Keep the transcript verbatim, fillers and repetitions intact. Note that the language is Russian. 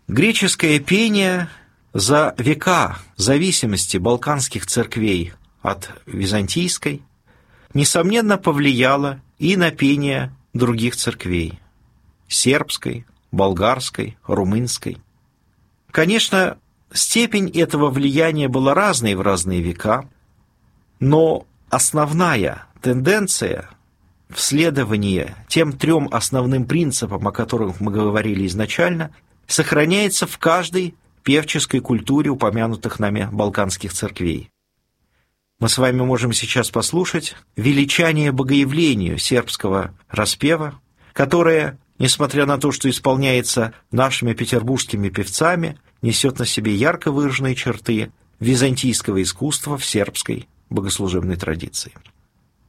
Греческое пение за века зависимости балканских церквей от византийской, несомненно, повлияло и на пение других церквей – сербской, болгарской, румынской. Конечно, степень этого влияния была разной в разные века, но основная тенденция в следовании тем трем основным принципам, о которых мы говорили изначально, сохраняется в каждой певческой культуре упомянутых нами балканских церквей. Мы с вами можем сейчас послушать величание богоявлению сербского распева, которое, несмотря на то, что исполняется нашими петербургскими певцами, несет на себе ярко выраженные черты византийского искусства в сербской богослужебной традиции.